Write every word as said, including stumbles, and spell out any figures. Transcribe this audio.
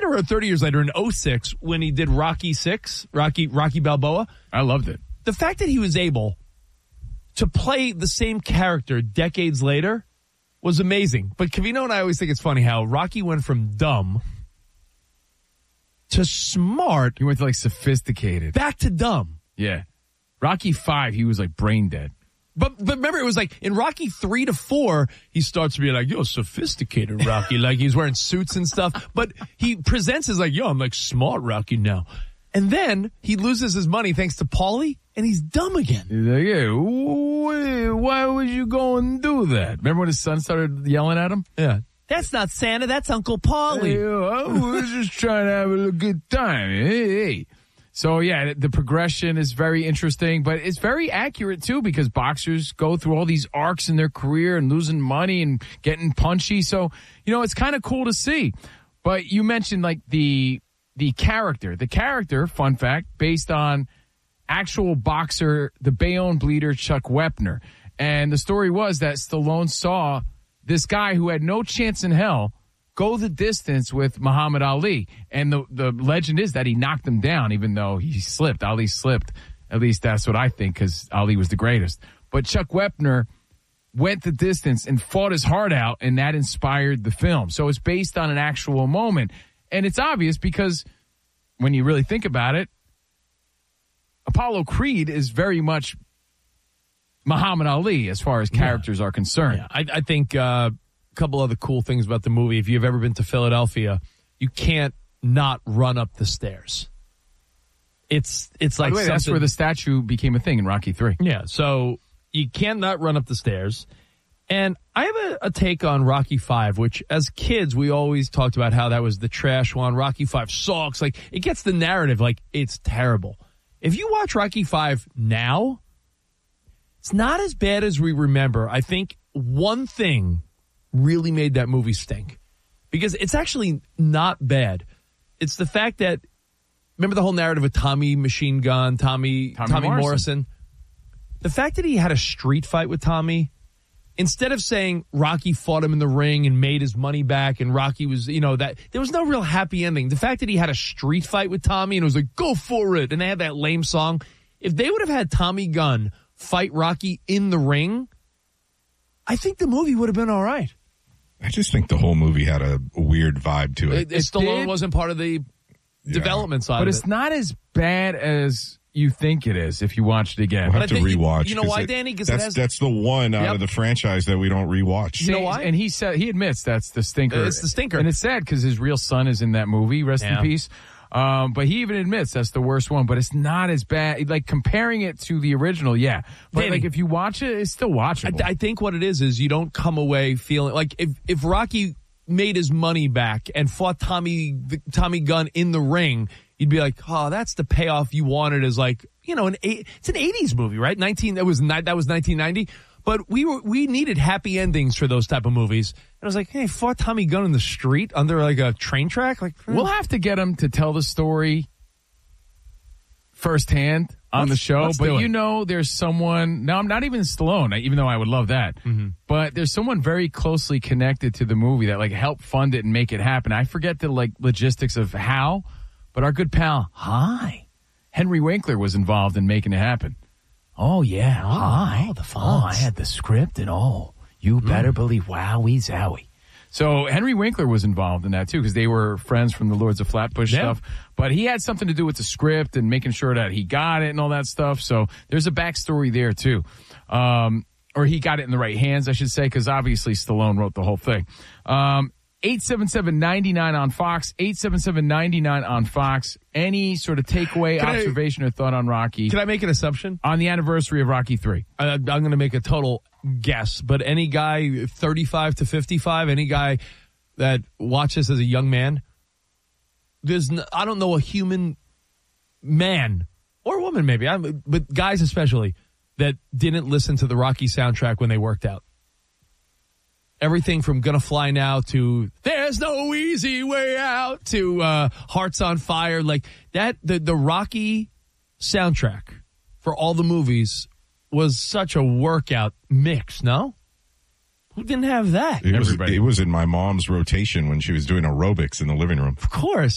later or thirty years later in oh six when he did Rocky six, Rocky Rocky Balboa. I loved it. The fact that he was able to play the same character decades later was amazing. But Covino and I always think it's funny how Rocky went from dumb to smart. He went to like sophisticated. Back to dumb. Yeah. Rocky five, he was like brain dead. But but remember, it was like in Rocky three to four, he starts to be like, yo, sophisticated Rocky. Like he's wearing suits and stuff. But he presents as like, yo, I'm like smart Rocky now. And then he loses his money thanks to Paulie, and he's dumb again. He's like, yeah, wait, why would you go and do that? Remember when his son started yelling at him? Yeah. That's not Santa, that's Uncle Paulie. Hey, I was just trying to have a good time. Hey, hey. So, yeah, the progression is very interesting, but it's very accurate, too, because boxers go through all these arcs in their career and losing money and getting punchy. So, you know, it's kind of cool to see. But you mentioned, like, the the character. The character, fun fact, based on actual boxer, the Bayonne bleeder, Chuck Wepner. And the story was that Stallone saw this guy who had no chance in hell go the distance with Muhammad Ali. And the, the legend is that he knocked him down, even though he slipped. Ali slipped. At least that's what I think, because Ali was the greatest. But Chuck Wepner went the distance and fought his heart out, and that inspired the film. So it's based on an actual moment. And it's obvious because when you really think about it, Apollo Creed is very much Muhammad Ali as far as characters yeah. are concerned. Yeah, I, I think... Uh couple other cool things about the movie. If you've ever been to Philadelphia, you can't not run up the stairs. It's it's like By the way, that's where the statue became a thing in Rocky three. Yeah, so you can't not run up the stairs. And I have a, a take on Rocky five, which as kids we always talked about how that was the trash one. Rocky five sucks. Like it gets the narrative like it's terrible. If you watch Rocky five now, it's not as bad as we remember. I think one thing really made that movie stink because it's actually not bad. It's the fact that, remember the whole narrative of Tommy Machine Gun, Tommy, Tommy, Tommy Morrison. Morrison. The fact that he had a street fight with Tommy, instead of saying Rocky fought him in the ring and made his money back and Rocky was, you know, that there was no real happy ending. The fact that he had a street fight with Tommy and it was like, go for it. And they had that lame song. If they would have had Tommy Gunn fight Rocky in the ring, I think the movie would have been all right. I just think the whole movie had a weird vibe to it. It, it Stallone did. wasn't part of the yeah. development side But of it's it. not as bad as you think it is if you watch it again. We'll have but to rewatch. You, you know why, it, Danny? Because that's, has, that's the one out yep. of the franchise that we don't rewatch. You know why? And he said he admits that's the stinker. It's the stinker. And it's sad because his real son is in that movie. Rest yeah. in peace. Um, but he even admits that's the worst one, but it's not as bad. Like comparing it to the original, yeah. But Danny, like if you watch it, it's still watchable. I, I think what it is is you don't come away feeling like if, if Rocky made his money back and fought Tommy Tommy Gunn in the ring, you'd be like, oh, that's the payoff you wanted. As like, you know, an eight, it's an eighties movie, right? Nineteen that was that was nineteen ninety. But we were we needed happy endings for those type of movies. And I was like, hey, fought Tommy Gunn in the street under like a train track. Like, we'll have to get him to tell the story firsthand on let's, the show. But you know, there's someone. Now, I'm not even Stallone, even though I would love that. Mm-hmm. But there's someone very closely connected to the movie that like helped fund it and make it happen. I forget the like logistics of how, but our good pal, hi, Henry Winkler was involved in making it happen. Oh, yeah. Oh, Hi. Oh, the funds. Oh, I had the script and oh, you better mm. believe, wowie zowie. So Henry Winkler was involved in that, too, because they were friends from the Lords of Flatbush yeah. stuff. But he had something to do with the script and making sure that he got it and all that stuff. So there's a backstory there, too. Um, or he got it in the right hands, I should say, because obviously Stallone wrote the whole thing. Um, eight seven seven, nine nine on Fox, eight seven seven, nine nine on Fox. Any sort of takeaway, can observation, I, or thought on Rocky? Can I make an assumption? On the anniversary of Rocky three. I, I'm going to make a total guess, but any guy thirty-five to fifty-five, any guy that watches as a young man, there's no, I don't know a human man or woman maybe, I, but guys especially, that didn't listen to the Rocky soundtrack when they worked out. Everything from Gonna Fly Now to There's No Easy Way Out to uh, Hearts on Fire. Like that, the, the Rocky soundtrack for all the movies was such a workout mix, no? Who didn't have that? It was, it was in my mom's rotation when she was doing aerobics in the living room. Of course.